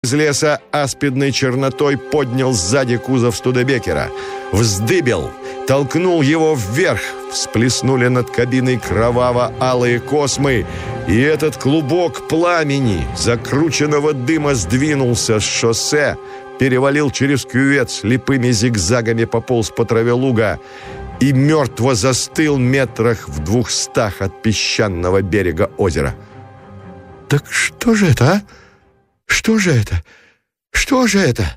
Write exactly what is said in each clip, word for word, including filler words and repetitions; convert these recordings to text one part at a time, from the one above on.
из леса аспидной чернотой поднял сзади кузов Студебекера, вздыбил, толкнул его вверх, всплеснули над кабиной кроваво-алые космы, и этот клубок пламени, закрученного дыма, сдвинулся с шоссе, перевалил через кювет, слепыми зигзагами пополз по траве луга и мертво застыл метрах в двухстах от песчаного берега озера. «Так что же это, а? Что же это? Что же это?»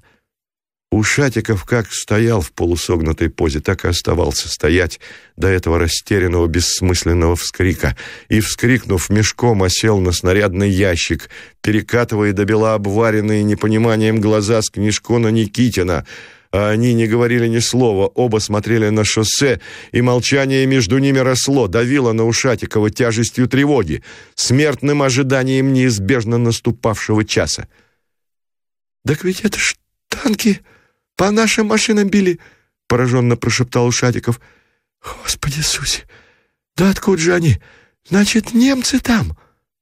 Ушатиков как стоял в полусогнутой позе, так и оставался стоять до этого растерянного бессмысленного вскрика. И, вскрикнув, мешком осел на снарядный ящик, перекатывая до бела обваренные непониманием глаза с Книжко на Никитина. А они не говорили ни слова, оба смотрели на шоссе, и молчание между ними росло, давило на Ушатикова тяжестью тревоги, смертным ожиданием неизбежно наступавшего часа. «Так ведь это ж танки по нашим машинам били!» — пораженно прошептал Ушатиков. «Господи Иисусе! Да откуда же они? Значит, немцы там!»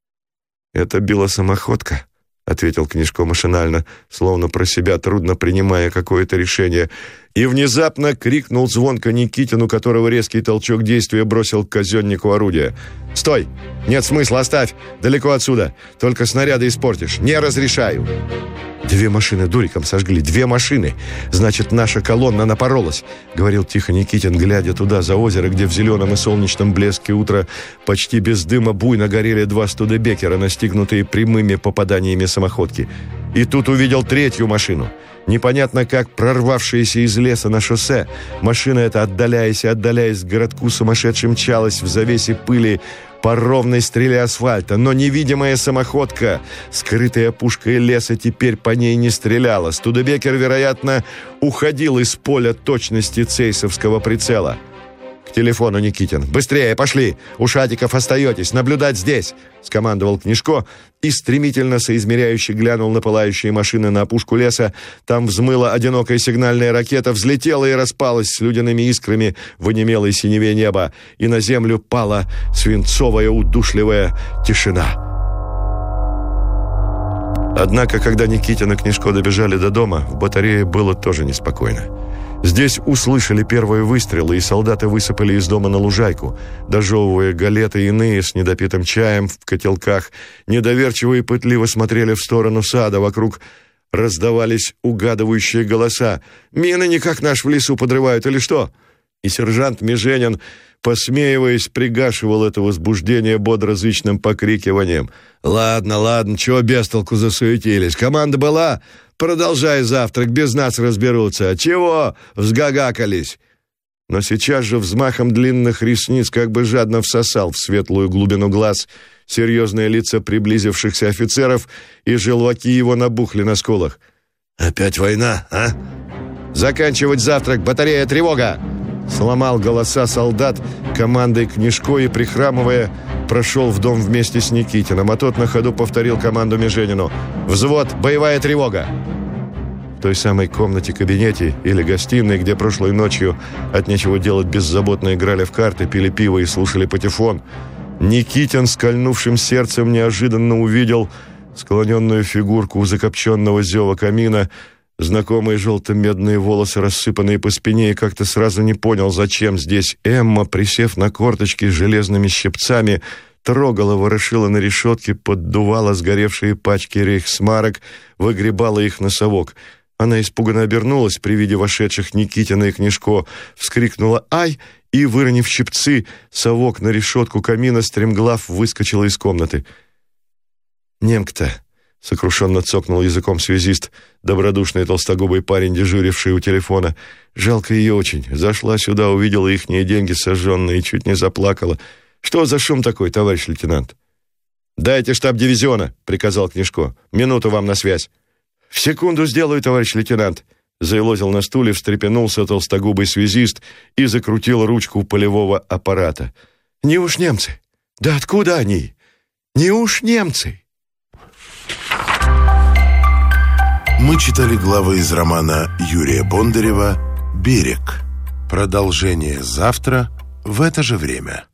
«Это била самоходка», — ответил Книжко машинально, словно про себя, трудно принимая какое-то решение, и внезапно крикнул звонко Никитину, которого резкий толчок действия бросил к казеннику орудия. «Стой! Нет смысла, оставь! Далеко отсюда! Только снаряды испортишь! Не разрешаю!» «Две машины дуриком сожгли, две машины! Значит, наша колонна напоролась!» — говорил тихо Никитин, глядя туда, за озеро, где в зеленом и солнечном блеске утра почти без дыма буйно горели два Студебекера, настигнутые прямыми попаданиями самоходки. И тут увидел третью машину. Непонятно как прорвавшаяся из леса на шоссе. Машина эта, отдаляясь и отдаляясь к городку, сумасшедше мчалась в завесе пыли по ровной стреле асфальта, но невидимая самоходка, скрытая опушкой леса, теперь по ней не стреляла. Студебекер, вероятно, уходил из поля точности цейсовского прицела. «К телефону, Никитин! Быстрее, пошли! Ушатиков, остаетесь! Наблюдать здесь!» — скомандовал Книжко и стремительно соизмеряюще глянул на пылающие машины на опушку леса. Там взмыла одинокая сигнальная ракета, взлетела и распалась с ледяными искрами в онемелой синеве неба, и на землю пала свинцовая удушливая тишина. Однако, когда Никитин и Книжко добежали до дома, в батарее было тоже неспокойно. Здесь услышали первые выстрелы, и солдаты высыпали из дома на лужайку, дожевывая галеты иные с недопитым чаем в котелках, недоверчиво и пытливо смотрели в сторону сада, вокруг раздавались угадывающие голоса. «Мины никак наш в лесу подрывают, или что?» И сержант Меженин, посмеиваясь, пригашивал это возбуждение бодрозычным покрикиванием. «Ладно, ладно, чего без толку засуетились? Команда была? Продолжай завтрак, без нас разберутся. Чего взгагакались?» Но сейчас же взмахом длинных ресниц как бы жадно всосал в светлую глубину глаз серьезные лица приблизившихся офицеров, и желваки его набухли на скулах. «Опять война, а? Заканчивать завтрак, батарея, тревога!» Сломал голоса солдат командой Книжко и, прихрамывая, прошел в дом вместе с Никитиным, а тот на ходу повторил команду Меженину. «Взвод, боевая тревога!» В той самой комнате-кабинете или гостиной, где прошлой ночью от нечего делать беззаботно играли в карты, пили пиво и слушали патефон, Никитин с кольнувшим сердцем неожиданно увидел склоненную фигурку у закопченного зева камина, знакомые желто-медные волосы, рассыпанные по спине, и как-то сразу не понял, зачем здесь Эмма, присев на корточки с железными щипцами, трогала, ворошила на решетке, поддувала сгоревшие пачки рейхсмарок, выгребала их на совок. Она испуганно обернулась при виде вошедших Никитина и Книжко, вскрикнула «Ай!» и, выронив щипцы, совок на решетку камина, стремглав выскочила из комнаты. «Немка-то!» — сокрушенно цокнул языком связист, добродушный толстогубый парень, дежуривший у телефона. «Жалко ее очень. Зашла сюда, увидела ихние деньги сожженные и чуть не заплакала. Что за шум такой, товарищ лейтенант?» «Дайте штаб дивизиона», — приказал Книжко. «Минуту вам на связь». «В секунду сделаю, товарищ лейтенант», — заелозил на стуле, встрепенулся толстогубый связист и закрутил ручку полевого аппарата. «Не уж немцы? Да откуда они? Не уж немцы?» Мы читали главы из романа Юрия Бондарева «Берег». Продолжение завтра в это же время.